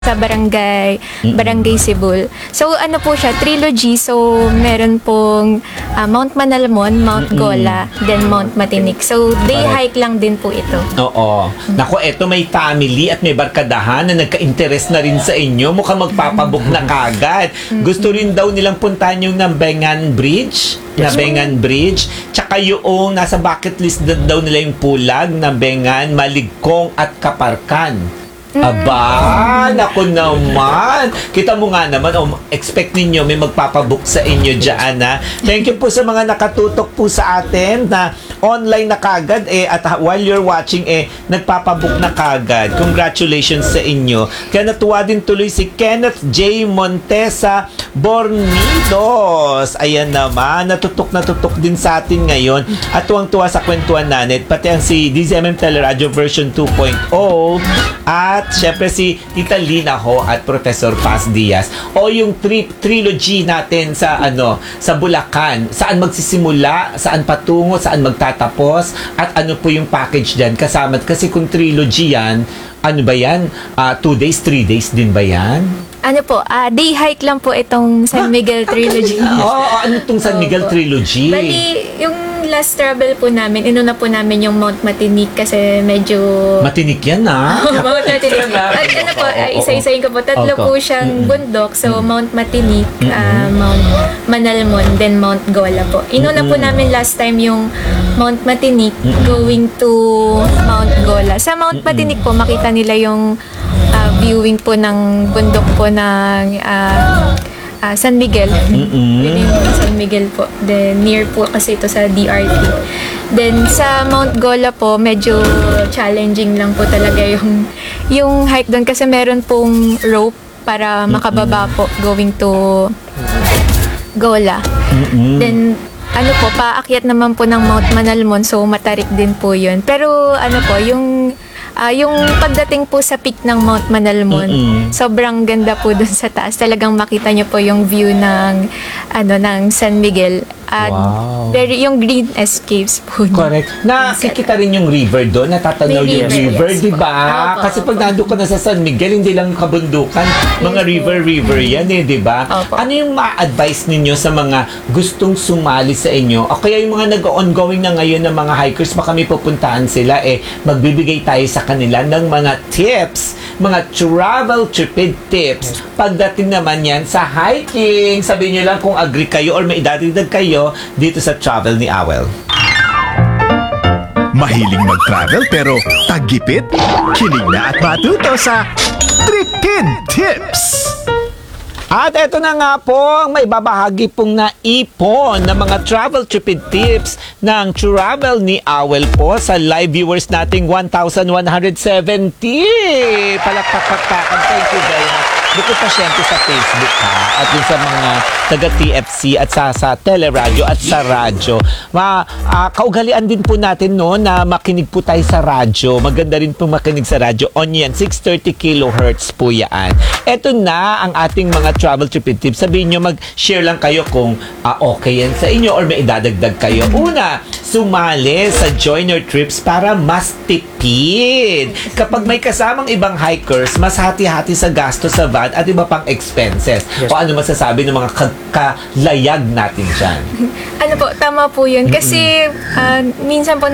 sa Barangay Sibul. So ano po siya, trilogy. So meron pong Mount Manalmon, Mount Gola, then Mount Matinik. So day hike lang din po ito. Oo. Nako, eto may family at may barkadahan na nagka-interest na rin sa inyo. Mukhang magpapabook na kagad. Gusto rin daw nilang puntahan yung Nambengan Bridge. Nambengan Bridge. Tsaka yung nasa bucket list daw nila yung Pulag, Nambengan, Maligkong at Kaparkan. Aba, naku naman. Kita mo nga naman, expect ninyo may magpapabook sa inyo dyan, ha? Thank you po sa mga nakatutok po sa atin na online na kagad, at while you're watching, nagpapabook na kagad. Congratulations sa inyo. Kaya natuwa din tuloy si Kenneth J. Montesa Bornidos. Ayan naman, natutok din sa atin ngayon. At tuwang-tuwa sa kwentuhan natin, pati ang si DZMM Teleradio version 2.0 at syempre si Tita Lina Ho at Professor Paz Diaz. O yung trilogy natin sa sa Bulacan. Saan magsisimula, saan patungo, saan magtatapos, at ano po yung package diyan kasama. Kasi kung trilogy yan, ano ba yan? 2 days, 3 days din ba yan? Ano po, day hike lang po itong San Miguel Trilogy. Ano itong San Miguel Trilogy? Bali, yung last travel po namin, inuna po namin yung Mount Matinik kasi medyo... Matinik yan, ha? Mount Matinik. At ano po, isa-isayin ko po. Tatlo po siyang bundok. So, Mount Matinik, Mount Manalmon, then Mount Gola po. Inuna po namin last time yung Mount Matinik going to Mount Gola. Sa Mount Matinik po, makita nila yung viewing po ng bundok po ng San Miguel. Yun yung San Miguel po. Then, near po kasi ito sa DRT. Then, sa Mount Gola po, medyo challenging lang po talaga yung hike doon kasi meron pong rope para makababa po going to Gola. Then, ano po, paakyat naman po ng Mount Manalmon, so matarik din po yun. Pero, ano po, yung pagdating po sa peak ng Mount Manalmon, sobrang ganda po dun sa taas. Talagang makita nyo po yung view ng San Miguel. At yung green escapes po. Correct. Nakikita rin yung river doon, natatanaw yung river, di ba? Kasi pag nandun ka na sa San Miguel, hindi lang kabundukan, mga river yan di ba? Ano yung ma-advise ninyo sa mga gustong sumali sa inyo? O kaya yung mga nag-ongoing na ngayon ng mga hikers, baka may pupuntahan sila, magbibigay tayo sa kanila ng mga tips, mga travel tripid tips. Pagdating naman yan sa hiking, sabihin nyo lang kung agree kayo or may idadagdag kayo dito sa Travel ni Awel. Mahiling mag-travel pero tagipit? Kinig na at matuto sa Tripid Tips! At eto na nga po ang may babahagi pong naipon ng mga travel tripid tips ng Travel ni Awel po sa live viewers nating 1,170. Palakpak-pakpakan. Thank you very much. Bukod pa syempre sa Facebook at yun sa mga taga-TFC at sa teleradyo at sa radyo. Kaugalian din po natin na makinig po tayo sa radyo. Maganda rin po makinig sa radyo. On yan, 630 kHz po yan. Eto na ang ating mga travel tripid tips. Sabihin nyo, mag-share lang kayo kung okay yan sa inyo or may idadagdag kayo. Una, sumali sa Joiner Trips para mas tipid. Kapag may kasamang ibang hikers, mas hati-hati sa gasto sa van at iba pang expenses. O ano masasabi ng mga kalayag natin dyan? Ano po, tama po yun. Kasi minsan po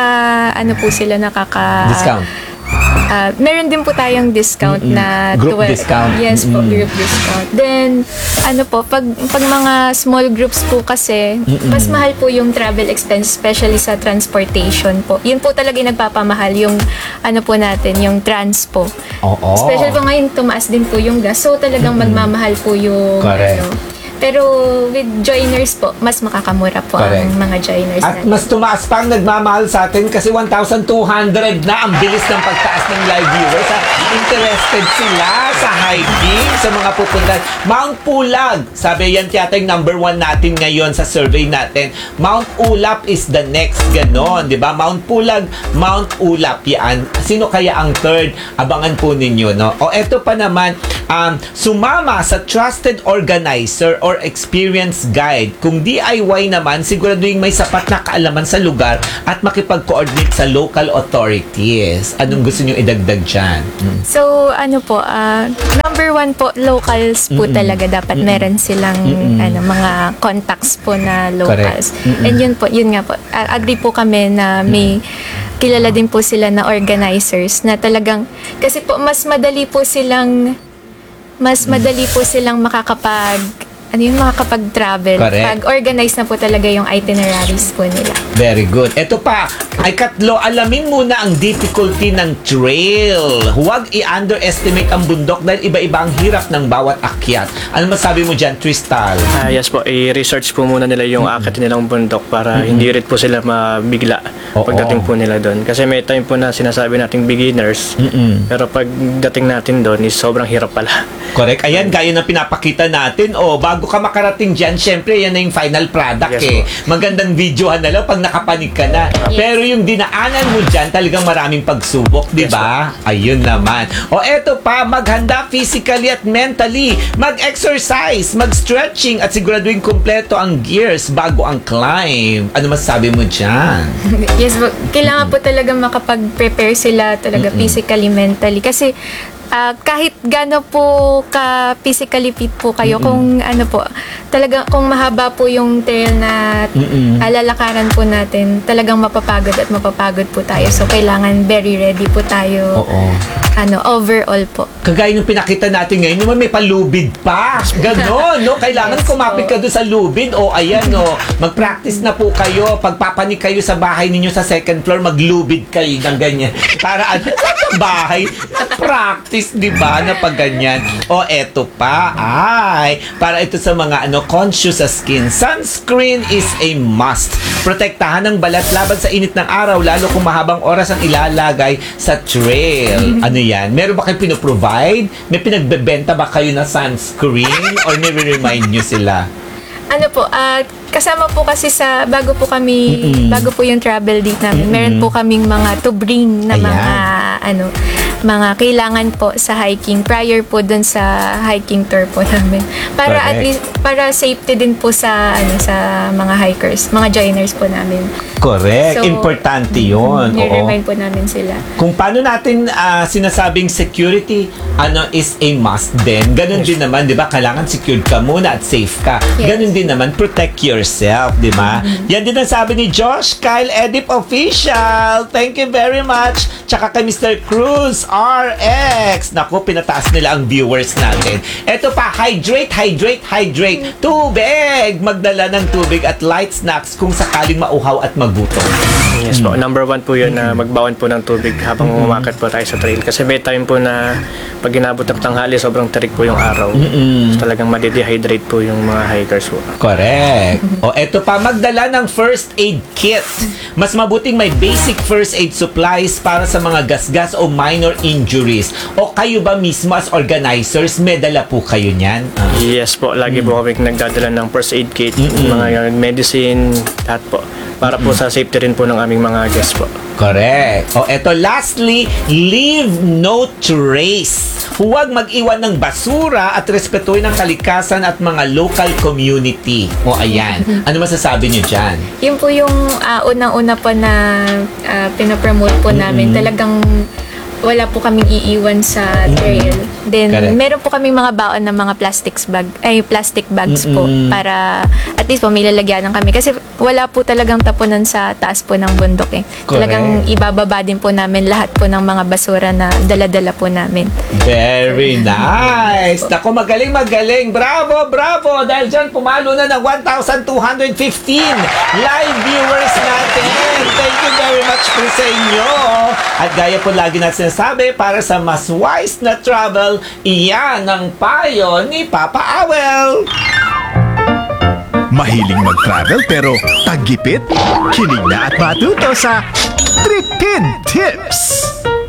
discount. Meron din po tayong discount na group discount. Yes po, group discount. Then, pag mga small groups po kasi, mas mahal po yung travel expense, especially sa transportation po. Yun po talaga yung nagpapamahal, yung po natin, yung transpo. Especially po ngayon, tumaas din po yung gas. So, talagang magmamahal po yung Pero with joiners po, mas makakamura po ang mga joiners natin. At mas tumaas pa ang nagmamahal sa atin kasi 1,200 na ang bilis ng pagtaas ng live viewers. Interested sila sa hiking, sa mga pupuntahan. Mount Pulag, sabi yan yata yung number 1 natin ngayon sa survey natin. Mount Ulap is the next ganon, di ba? Mount Pulag, Mount Ulap yan. Sino kaya ang third? Abangan po ninyo, no? O eto pa naman, sumama sa trusted organizer or experienced guide. Kung DIY naman, siguraduhin may sapat na kaalaman sa lugar at makipag-coordinate sa local authorities. Anong gusto niyo idagdag dyan? So, ano po, number one po, locals po talaga. Dapat meron silang mga contacts po na locals. And yun nga po, agree po kami na may kilala din po sila na organizers na talagang, kasi po mas madali po silang makakapag-travel. Correct. Pag-organize na po talaga yung itineraries po nila. Very good. Ito pa, ay katlo, alamin muna ang difficulty ng trail. Huwag i-underestimate ang bundok dahil iba-iba ang hirap ng bawat akyat. Ano masabi mo dyan, Tristal? Yes po, i-research po muna nila yung akit nilang bundok para hindi rin po sila mabigla Oo. pagdating po nila doon. Kasi may time po na sinasabi nating beginners, pero pagdating natin doon is sobrang hirap pala. Correct. Ayan, gaya ng pinapakita natin. Bago ka makarating dyan, syempre, yan na yung final product Yes, Magandang videohan na lang pag nakapanig ka na. Yes. Pero yung dinaanan mo dyan, talagang maraming pagsubok, di ba? Ayun naman. Eto pa, maghanda physically at mentally. Mag-exercise, mag-stretching at siguraduhin kumpleto ang gears bago ang climb. Ano masasabi mo dyan? Yes, kailangan po talaga makapag-prepare sila talaga physically, mentally. Kasi kahit gaano po ka physically fit po kayo, kung ano po, talaga kung mahaba po yung trail na lalakaran po natin, talagang mapapagod po tayo. So, kailangan very ready po tayo. Overall po. Kagaya ng pinakita natin ngayon, naman may palubid pa. Ganon, no? Kailangan Yes, kumapit ka doon sa lubid. Ayan, mag-practice na po kayo. Pagpapanik kayo sa bahay ninyo sa second floor, maglubid kayo ng ganyan. Para sa bahay, practice, di ba, na pag ganyan. Eto pa, para ito sa mga conscious sa skin. Sunscreen is a must. Protektahan ng balat laban sa init ng araw, lalo kung mahabang oras ang ilalagay sa trail. Ano yan? Meron ba kayo pinoprovide? May pinagbebenta ba kayo na sunscreen? Or nire-remind nyo sila? Ano po, kasama po kasi bago po yung travel date namin, meron po kaming mga to bring na mga kailangan po sa hiking prior po dun sa hiking tour po namin. Para Correct. at least, para safety din po sa mga hikers, mga joiners po namin. Correct. So, Importante yun. Nire-remind po namin sila. Kung paano natin sinasabing security is a must din. Ganun din naman, di ba? Kailangan secured ka muna at safe ka. Yes. Ganun din naman, protect yourself, di ba? Yan din ang sabi ni Josh Kyle Edip Official. Thank you very much. Tsaka kay Mr. Cruz RX. Naku, pinataas nila ang viewers natin. Ito pa, hydrate. Tubig! Magdala ng tubig at light snacks kung sakaling mauhaw at magutom. Yes po, number one po yun na magbawan po ng tubig habang umakyat po tayo sa trail. Kasi may time po na pag inabot ng tanghali, sobrang tarik po yung araw. So, talagang madidehydrate po yung mga hikers po. Correct. Eto pa, magdala ng first aid kit. Mas mabuting may basic first aid supplies para sa mga gasgas o minor injuries. Kayo ba mismo as organizers, may dala po kayo niyan? Yes po, lagi po kami nagdadala ng first aid kit, mga medicine, lahat po. Para po sa safety rin po ng aming mga guests po. Correct. Eto, lastly, leave no trace. Huwag mag-iwan ng basura at respetuhin ang kalikasan at mga local community. Ayan. Ano masasabi niyo dyan? Yun po yung unang-una po na pinapromote po namin. Talagang wala po kaming iiwan sa trail. Then, Correct. meron po kaming mga baon ng mga plastic bags po para at least po may lalagyanan kami. Kasi wala po talagang tapunan sa taas po ng bundok Talagang ibababa din po namin lahat po ng mga basura na dala-dala po namin. Very nice! Naku, magaling! Bravo! Dahil dyan, pumalo na ng 1,215 live viewers natin! Thank you very much po sa inyo! At gaya po lagi natin sinasabi, para sa mas wise na travel, iyan ang payo ni Papa Awel! Mahiling mag-travel pero tagipit? Kinig na at matuto sa Tripid Tips!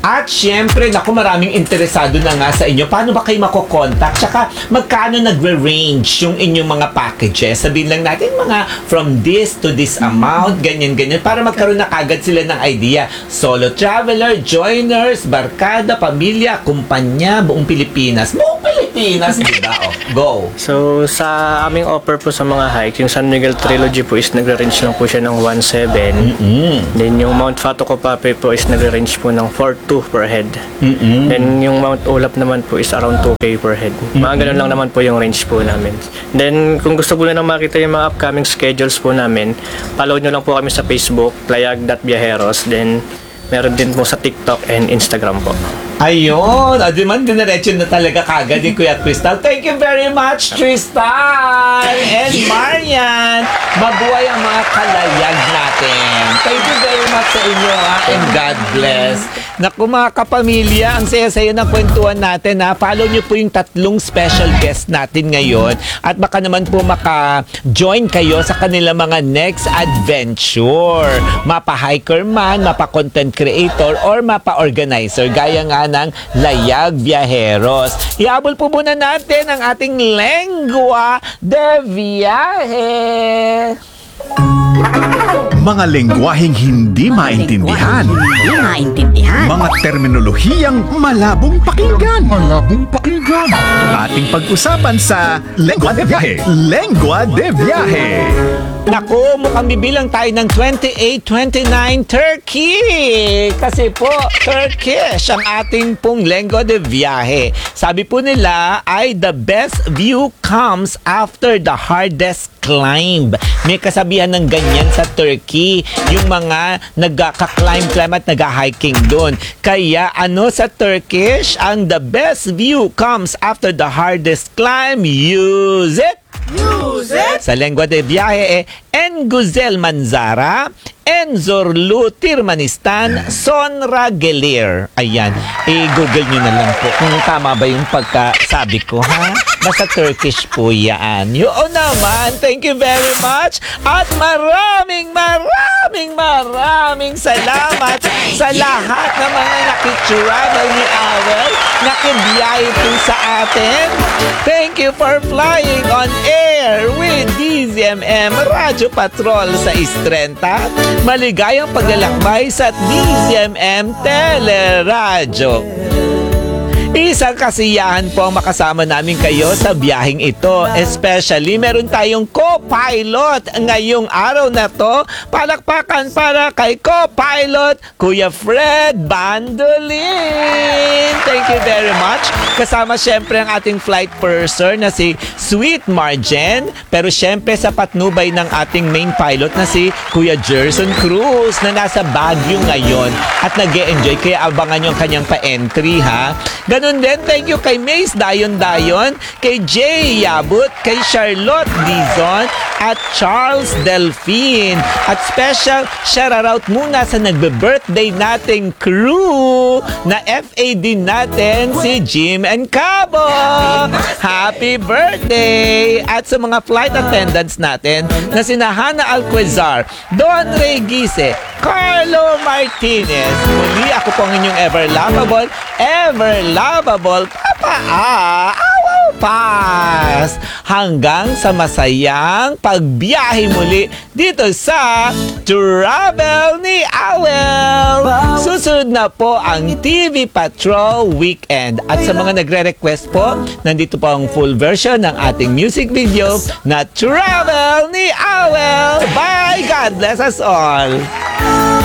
At syempre, naku, maraming interesado na nga sa inyo. Paano ba kayo makokontak? Tsaka, magkano nagre-range yung inyong mga packages? Sabihin lang natin mga from this to this amount, ganyan-ganyan, para magkaroon na kagad sila ng idea. Solo traveler, joiners, barkada, pamilya, kumpanya, buong Pilipinas. Buong Pilipinas, di ba? Oh, go! So, sa aming offer po sa mga hike, yung San Miguel Trilogy po is nagre-range lang po siya ng 1.7. Then, yung Mount Fato Copape po is nagre-range po ng 4.2 per head. Then, yung Mount Ulap naman po is around 2K per head. Mga ganun lang naman po yung range po namin. Then, kung gusto po na makita yung mga upcoming schedules po namin, follow nyo lang po kami sa Facebook, playag.viajeros. Then, meron din po sa TikTok and Instagram po. Ayun! Di man, diniretso na talaga kagad ni Kuya Crystal. Thank you very much, Crystal! And Marian! Mabuhay ang mga kalayag natin. Thank you very much sa inyo, ha? And God bless. Naku, mga kapamilya, ang saya-saya ng kwentuhan natin, ha? Follow nyo po yung 3 special guests natin ngayon. At baka naman po maka-join kayo sa kanilang mga next adventure. Mapa-hiker man, mapa-content creator, or mapa-organizer. Gaya nga ng Layag Viajeros. Ihabol po muna natin ang ating lengua de viaje. Mga lengguaheng hindi maintindihan. Mga terminolohiyang malabong pakinggan. Ating pag-usapan sa Lengua de Viaje. Lengua de Viaje. Naku, mukhang bibilang tayo ng 28, 29 Turkey. Kasi po, Turkish ang ating pong lengua de viaje. Sabi po nila ay the best view comes after the hardest climb. May kasabihan ng ganyan sa Turkey. Yung mga nagka-climb at nag-hiking doon. Kaya ano sa Turkish? Ang the best view comes after the hardest climb. Use it! Sa lengua de viaje, en Güzel Manzara, en Zorlu Tirmanistan, Sonra Gelir. Ayan, i-google nyo na lang po kung tama ba yung pagkasabi ko, ha? Basta Turkish po yan. Yun naman, thank you very much. At maraming salamat sa lahat ng mga nakitravel ni Awel, nakibiyahe po sa atin. Thank you for flying on air with DZMM Radyo Patrol sa Istrenta. Maligayang paglalakbay sa DZMM Teleradyo. Isang kasiyahan po ang makasama namin kayo sa biyaheng ito. Especially, meron tayong co-pilot ngayong araw na to. Palakpakan para kay co-pilot, Kuya Fred Bandolin. Thank you very much. Kasama syempre ang ating flight purser na si Sweet Marjen. Pero syempre sa patnubay ng ating main pilot na si Kuya Gerson Cruz na nasa Baguio ngayon at nag-e-enjoy. Kaya abangan nyo ang kanyang pa-entry, ha? Ganun din, thank you kay Mace Dayon, kay Jay Yabut, kay Charlotte Dizon, at Charles Delphine. At special shout-out muna sa nagbe-birthday nating crew na FAD natin, si Jim and Cabo. Happy birthday! At sa mga flight attendants natin na sina Hannah Alquezar, Don Ray Gise, Carlo Martinez. Muli ako po ang inyong ever lovable Papa Awaw Pass. Hanggang sa masayang pagbiyahe muli dito sa Travel ni Awel. Susunod na po ang TV Patrol Weekend. At sa mga nagre-request po, nandito po ang full version ng ating music video na Travel ni Awel. Bye! God bless us all!